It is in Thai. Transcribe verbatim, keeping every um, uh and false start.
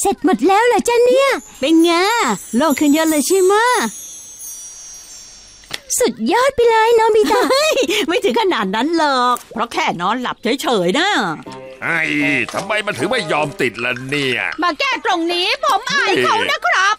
เสร็จหมดแล้วเหรอจ๊ะเนี่ยเป็นไงโล่งขึ้นเยอะเลยใช่ไหมสุดยอดไปเลยโนบิตะไม่ถึงขนาดนั้นหรอกเพราะแค่นอนหลับเฉยๆนะไอ้ทำไมมันถึงไม่ยอมติดล่ะเนี่ยมาแก้ตรงนี้ผมอายเขานะครับ